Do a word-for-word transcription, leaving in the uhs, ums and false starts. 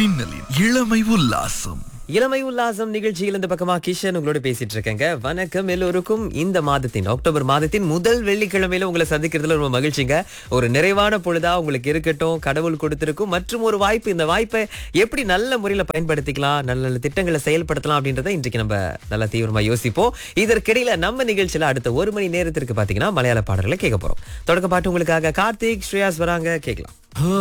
மின்னலின் இளமை உல்லாசம். இளமை உல்லாசம் நிகழ்ச்சியில் இந்த பக்கமா கிஷன் உங்களோட பேசிட்டு இருக்கேங்க. வணக்கம் எல்லோருக்கும். இந்த மாதத்தின் அக்டோபர் மாதத்தின் முதல் வெள்ளிக்கிழமையில உங்களை சந்திக்கிறதுல ரொம்ப மகிழ்ச்சிங்க. ஒரு நிறைவான பொழுதா உங்களுக்கு இருக்கட்டும். கடவுள் கொடுத்திருக்கும் மற்றும் ஒரு வாய்ப்பு. இந்த வாய்ப்பை எப்படி நல்ல முறையில பயன்படுத்திக்கலாம், நல்ல நல்ல திட்டங்களை செயல்படுத்தலாம் அப்படின்றத இன்றைக்கு நம்ம நல்லா தீவிரமா யோசிப்போம். இதற்கிடையில நம்ம நிகழ்ச்சியில அடுத்த ஒரு மணி நேரத்திற்கு பாத்தீங்கன்னா மலையாள பாடல்களை கேட்க போறோம். தொடக்க பாட்டு உங்களுக்காக கார்த்திக் ஸ்ரேயாஸ் வராங்க, கேட்கலாம்.